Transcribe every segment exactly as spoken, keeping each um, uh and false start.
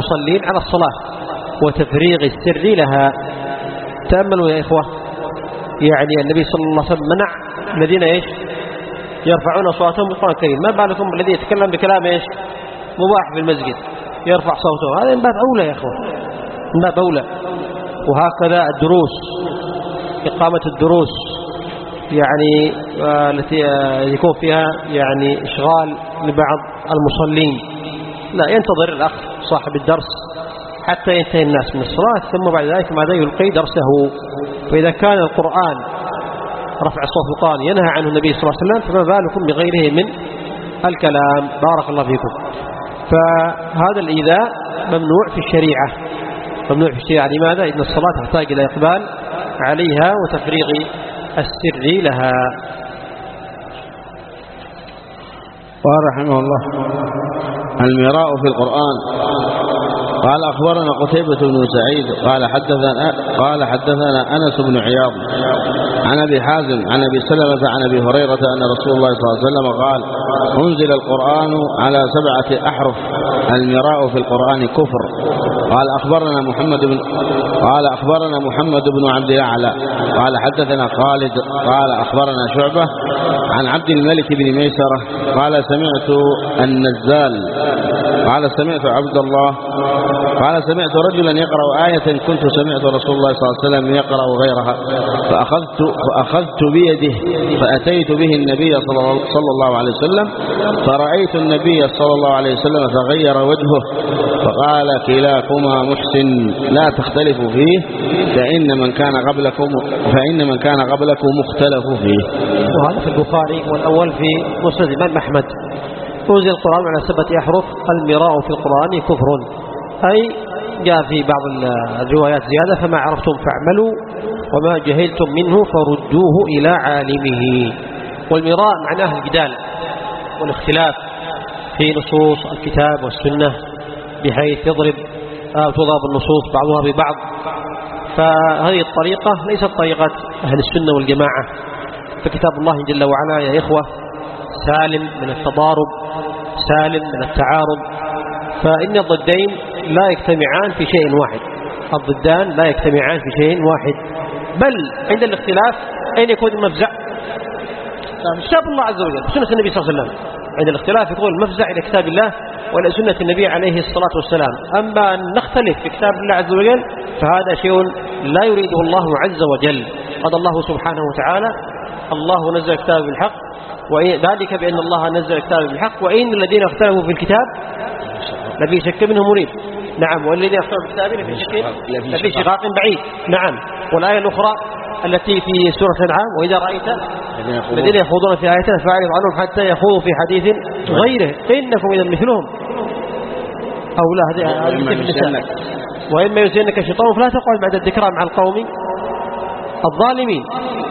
المصلين على الصلاة وتفريغ السر لها. تأملوا يا إخوة، يعني النبي صلى الله عليه وسلم منع الذين إيش يرفعون أصواتهم بالقرآن الكريم، ما بالكم الذي يتكلم بكلام إيش مباح في المسجد يرفع صوته؟ هذا من باب أولى يا إخوة، من باب أولى. وهكذا الدروس، إقامة الدروس يعني التي يكون فيها يعني إشغال لبعض المصلين، لا ينتظر الأخ صاحب الدرس حتى ينتهي الناس من الصلاة ثم بعد ذلك ماذا يلقي درسه. فإذا كان القرآن رفع الصوت القرآن ينهى عنه النبي صلى الله عليه وسلم فما بالكم بغيره من الكلام. بارك الله فيكم. فهذا الإيذاء ممنوع في الشريعة، ممنوع في الشريعة. لماذا؟ إن الصلاة تحتاج إلى إقبال عليها وتفريغ السر لها. قال رحمه الله: المراء في القرآن. قال أخبرنا قتيبة بن سعيد قال حدثنا قال حدثنا أنس بن عياض عن أبي حازم عن أبي سلمة عن أبي هريرة أن رسول الله صلى الله عليه وسلم قال: أنزل القرآن على سبعة أحرف، المراء في القرآن كفر. قال أخبرنا محمد بن قال أخبرنا محمد بن عبد الأعلى قال حدثنا خالد قال أخبرنا شعبة عن عبد الملك بن ميسرة قال سمعت النزال قال سمعت عبد الله قال سمعت رجلا يقرأ آية كنت سمعت رسول الله صلى الله عليه وسلم يقرأ غيرها فأخذت, فأخذت بيده فأتيت به النبي صلى الله عليه وسلم فرأيت النبي صلى الله عليه وسلم فغير وجهه فقال: كلاكما محسن لا تختلفوا فيه فإن من كان قبلكم فإن من كان قبلكم مختلف فيه. وهذا في البخاري، والأول في مسند الإمام أحمد. أنزل القرآن على سبعة أحرف، المراء في القرآن كفر، أي جاء في بعض الروايات زيادة: فما عرفتم فاعملوا وما جهلتم منه فردوه إلى عالمه. والمراء معناه الجدال والاختلاف في نصوص الكتاب والسنة بحيث يضرب أو تضرب النصوص بعضها ببعض. فهذه الطريقة ليست طريقة أهل السنة والجماعة، فكتاب الله جل وعلا يا إخوة سالم من التضارب، سالم من التعارض. فإن الضدين لا يجتمعان في شيء واحد، الضدان لا يجتمعان في شيء واحد، بل عند الاختلاف أين يكون المفزع؟ كتاب الله عز وجل سنة النبي صلى الله عليه وسلم. عند الاختلاف يكون المفزع إلى كتاب الله وإلى سنة النبي عليه الصلاة والسلام. أما أن نختلف في كتاب الله عز وجل فهذا شيء لا يريده الله عز وجل. قال الله سبحانه وتعالى: الله نزل كتابه بالحق، وذلك بأن الله نزل كتابه بالحق وإن الذين اختلفوا في الكتاب لفي شك منه مريب. نعم، والذين اختلفوا في الكتاب لفي شك لفي شقاق بعيد. نعم. والآية الأخرى التي في سورة الأنعام: وإذا رأيت الذين يخوضون في آياتنا فأعرض عنهم حتى يخوضوا في حديث غيره إنكم إذا مثلهم. أو لا، هذه في النساء: وإما يزينك الشيطان فلا تقعد بعد الذكرى مع القوم الظالمين.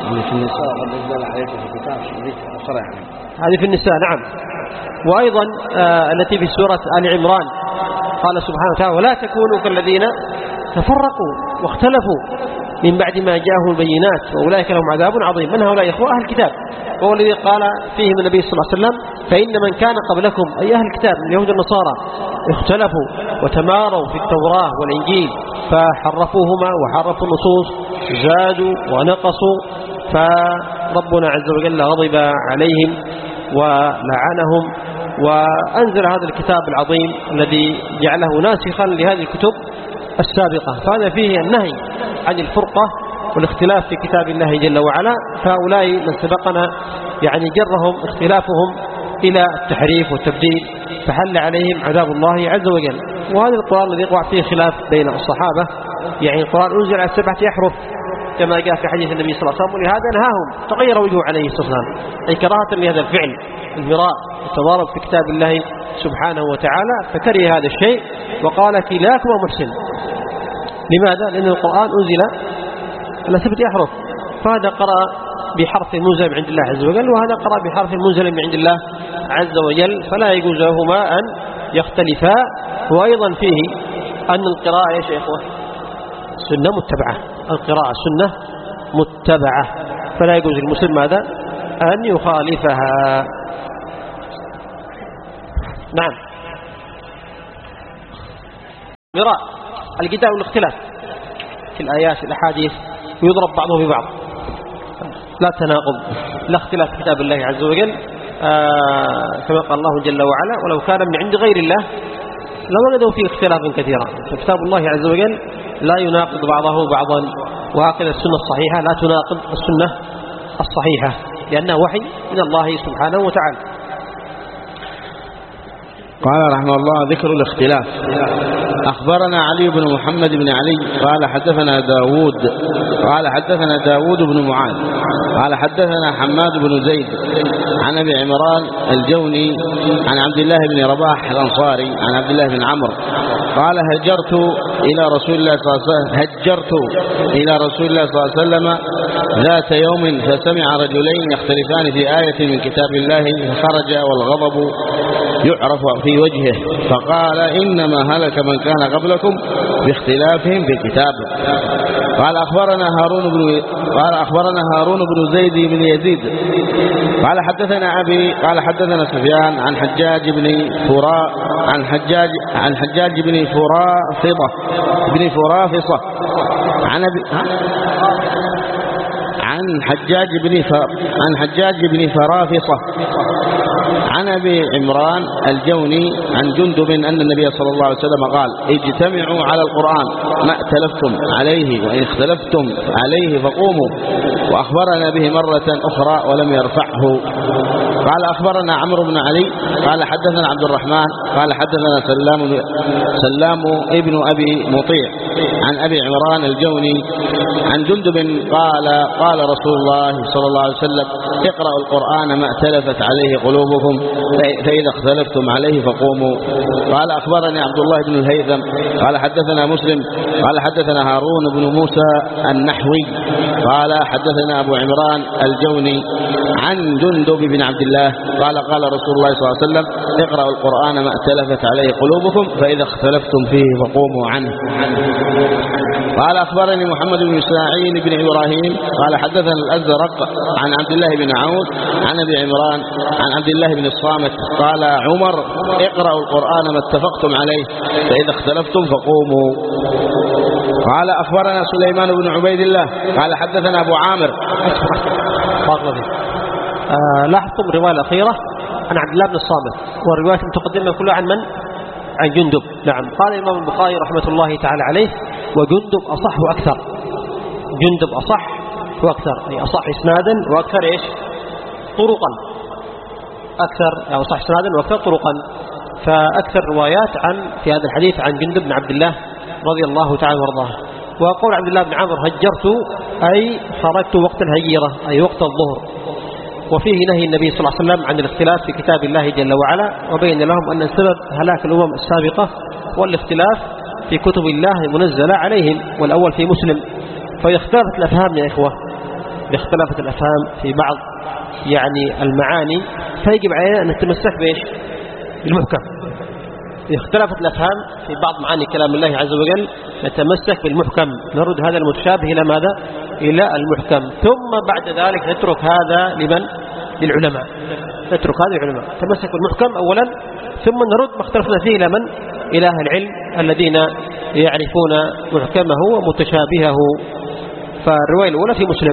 هذه في النساء. نعم. وأيضا آه التي في سورة آل عمران قال سبحانه وتعالى: ولا تكونوا كالذين تفرقوا واختلفوا من بعد ما جاءهم البينات وأولئك لهم عذاب عظيم. من هؤلاء؟ إخوة أهل الكتاب، وهو الذي قال فيهم النبي صلى الله عليه وسلم: فإن من كان قبلكم أي أهل الكتاب من اليهود والنصارى اختلفوا وتماروا في التوراة والإنجيل فحرفوهما وحرفوا النصوص، زادوا ونقصوا، فربنا عز وجل غضب عليهم ولعنهم وأنزل هذا الكتاب العظيم الذي جعله ناسخا لهذه الكتب السابقة. فهذا فيه النهي عن الفرقة والاختلاف في كتاب الله جل وعلا. فهؤلاء من سبقنا يعني جرهم اختلافهم إلى التحريف والتبديل، فحل عليهم عذاب الله عز وجل. وهذا القرآن الذي يقع فيه خلاف بين الصحابة، يعني القرآن أنزل على سبعة أحرف كما جاء في حديث النبي صلى الله عليه وسلم، ولهذا نهاهم تغير وجهه عليه الصلاة والسلام، أي كراهة لهذا الفعل المراء التضارب في كتاب الله سبحانه وتعالى، فكره هذا الشيء وقال: كلاكما محسن. لماذا؟ لأن القرآن أنزل على سبعة أحرف، فهذا قرأ بحرف منزل عند الله عز وجل وهذا قرأ بحرف منزل من عند الله عز وجل، فلا يجوز لهما أن يختلفا. وأيضا فيه أن القراءة يا شيخ سنة متبعة، القراءة سنة متبعة، فلا يجوز للمسلم ماذا؟ أن يخالفها. نعم. مراء الجدال والاختلاف في الآيات الأحاديث ويضرب بعضه ببعض، لا تناقض لا اختلاف في كتاب الله عز وجل. آه كما قال الله جل وعلا ولو كان من عند غير الله لوجدوا فيه اختلافا كثيرا. فكتاب الله عز وجل لا يناقض بعضه بعضا، وهكذا السنة الصحيحة لا تناقض السنة الصحيحة لأنها وحي من الله سبحانه وتعالى. قال رحمه الله ذكر الاختلاف. أخبرنا علي بن محمد بن علي قال حدثنا داود قال حدثنا داود بن معاذ قال حدثنا حماد بن زيد عن أبي عمران الجوني عن عبد الله بن رباح الأنصاري عن عبد الله بن عمرو قال هجرت إلى رسول الله صلى الله عليه وسلم هجرت إلى رسول الله صلى الله عليه وسلم ذات يوم فسمع رجلين يختلفان في آية من كتاب الله فخرج والغضب يعرف في وجهه فقال إنما هلك من كان قبلكم باختلافهم في الكتاب. قال أخبرنا هارون بن قال أخبرنا هارون بن زيد بن يزيد قال حدثنا أبي قال حدثنا سفيان عن حجاج بن فراء عن حجاج عن حجاج بن فرافضة بن فرافصة عن أبي عن حجاج بن ف... عن حجاج بن فرافصة عن أبي عمران الجوني عن جندب أن النبي صلى الله عليه وسلم قال اجتمعوا على القرآن ما ائتلفتم عليه وإن اختلفتم عليه فقوموا. وأخبرنا به مرة أخرى ولم يرفعه. قال أخبرنا عمرو بن علي قال حدثنا عبد الرحمن قال حدثنا سلام سلام ابن أبي مطيع عن أبي عمران الجوني عن جندب قال قال رسول الله صلى الله عليه وسلم اقرأوا القرآن ما ائتلفت عليه قلوبكم فإذا اختلفتم عليه فقوموا. قال أخبرني عبد الله بن الهيثم قال حدثنا مسلم قال حدثنا هارون بن موسى النحوي قال حدثنا أبو عمران الجوني عن جندب بن عبد الله قال قال رسول الله صلى الله عليه وسلم اقرأوا القرآن ما ائتلفت عليه قلوبكم فإذا اختلفتم فيه فقوموا عنه. قال أخبرني محمد بن إسماعيل بن إبراهيم قال حدثنا الأزرق عن عبد الله بن عون عن أبي عمران عن عبد الله بن الصامت قال عمر اقرأوا القرآن ما اتفقتم عليه فإذا اختلفتم فقوموا. قال أخبرنا سليمان بن عبيد الله قال حدثنا أبو عامر. آه لاحظتم الرواية الأخيرة عن عبد الله بن الصامت والرواية المتقدمة كلها عن من؟ عن جندب. نعم. قال الإمام البخاري رحمة الله تعالى عليه وجندب أصح وأكثر. جندب أصح وأكثر أي أصح إسنادا وأكثر إيش طرقا أكثر أو صح إسنادا وأكثر طرقا. فأكثر روايات عن في هذا الحديث عن جندب بن عبد الله رضي الله تعالى وارضاه. وقول عبد الله بن عمرو هجرت أي خرجت وقت الهجرة أي وقت الظهر. وفيه نهي النبي صلى الله عليه وسلم عن الاختلاف في كتاب الله جل وعلا وبين لهم أن سبب هلاك الأمم السابقة والاختلاف في كتب الله المنزلة عليهم والأول في مسلم. فاختلفت الأفهام يا إخوة اختلفت الأفهام في بعض يعني المعاني فيجب علينا أن نتمسك بإيش بالمحكم. اختلفت الأفهام في بعض معاني كلام الله عز وجل نتمسك بالمحكم نرد هذا المتشابه إلى ماذا إلى المحكم ثم بعد ذلك نترك هذا لمن للعلماء نترك هذا للعلماء تمسك بالمحكم أولا ثم نرد ما اختلفنا فيه إلى من إلى أهل العلم الذين يعرفون محكمه ومتشابهه. فالرواية الأولى في مسلم.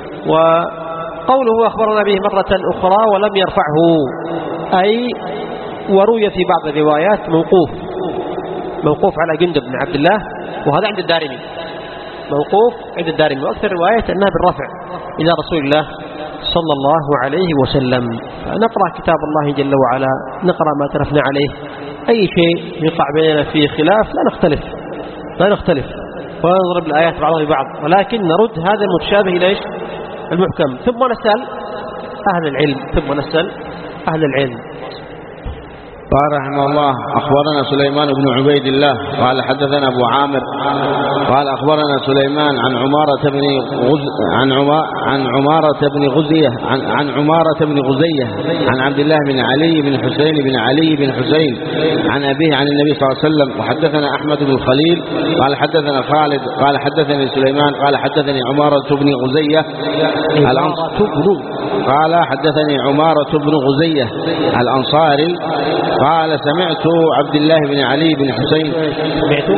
وقوله أخبرنا به مرة أخرى ولم يرفعه أي وروي في بعض الروايات موقوف موقوف على جندب بن عبد الله وهذا عند الدارمي موقوف عند الدارمي وأكثر الروايات أنها بالرفع إلى رسول الله صلى الله عليه وسلم. نقرأ كتاب الله جل وعلا نقرأ ما ترفنا عليه أي شيء يقع بيننا فيه خلاف لا نختلف لا نختلف ونضرب الآيات بعضها ببعض ولكن نرد هذا المتشابه إلى إيش المحكم ثم نسأل أهل العلم ثم نسأل أهل العلم. قال رحمه الله أخبرنا سليمان بن عبيد الله قال حدثنا أبو عامر قال أخبرنا سليمان عن عمارة بن غز عن عما عن عمارة بن غزية عن عن عمارة بن غزية عن عبد الله بن علي بن حسين بن علي بن حسين عن أبيه عن النبي صلى الله عليه وسلم. وحدثنا أحمد بن الخليل قال حدثنا خالد قال حدثني سليمان قال حدثني عمارة بن غزية الأنصاري قال حدثني عمارة بن غزية الأنصاري قال سمعت عبد الله بن علي بن حسين